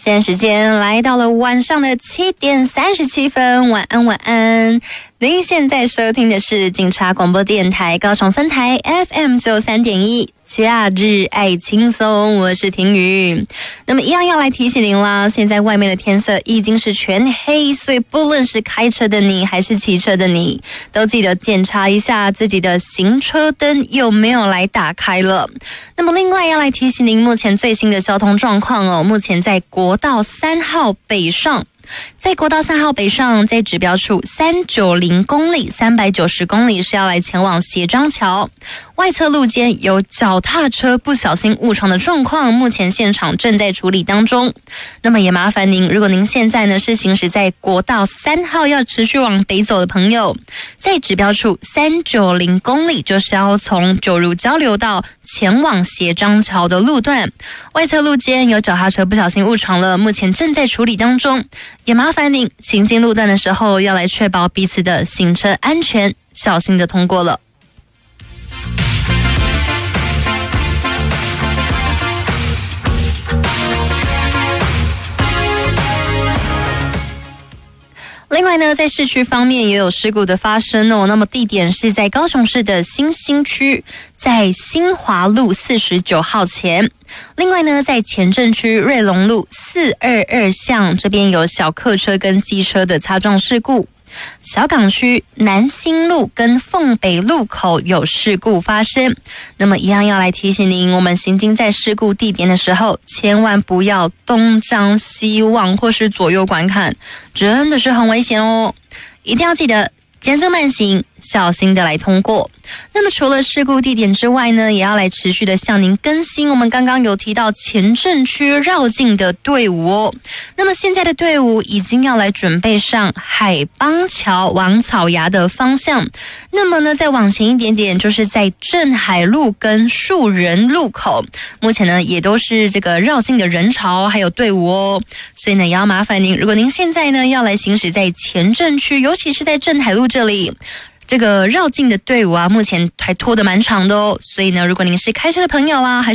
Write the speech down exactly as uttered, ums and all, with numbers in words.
现在时间来到了晚上的七点三十七分，晚安晚安。您现在收听的是警察广播电台高雄分台 F M 九三点一，假日爱轻松，我是婷宇。那么一样要来提醒您啦，现在外面的天色已经是全黑，所以不论是开车的你还是骑车的你，都记得检查一下自己的行车灯有没有来打开了。那么另外要来提醒您目前最新的交通状况哦，目前在国道三号北上。在国道三号北上，在指标处三百九十公里、三百九十公里是要来前往协章桥。外侧路间有脚踏车不小心误闯的状况，目前现场正在处理当中。那么也麻烦您，如果您现在呢是行驶在国道三号要持续往北走的朋友，在指标处三百九十公里就是要从九如交流道前往协章桥的路段。外侧路间有脚踏车不小心误闯了，目前正在处理当中。也麻烦您行进路段的时候要来确保彼此的行车安全，小心的通过了。另外呢，在市区方面也有事故的发生哦。那么地点是在高雄市的新兴区，在新华路四十九号前。另外呢，在前镇区瑞隆路四二二巷这边有小客车跟机车的擦撞事故。小港区南新路跟凤北路口有事故发生，那么一样要来提醒您，我们行经在事故地点的时候，千万不要东张西望或是左右观看，真的是很危险哦，一定要记得减速慢行，小心的来通过。那么除了事故地点之外呢，也要来持续的向您更新我们刚刚有提到前镇区绕境的队伍哦。那么现在的队伍已经要来准备上海邦桥往草衙的方向，那么呢再往前一点点就是在镇海路跟树人路口，目前呢也都是这个绕境的人潮还有队伍哦。所以呢也要麻烦您，如果您现在呢要来行驶在前镇区，尤其是在镇海路这里，这个绕境的队伍啊，目前还拖得蛮长的哦。所以呢，如果您是开车的朋友啊，还是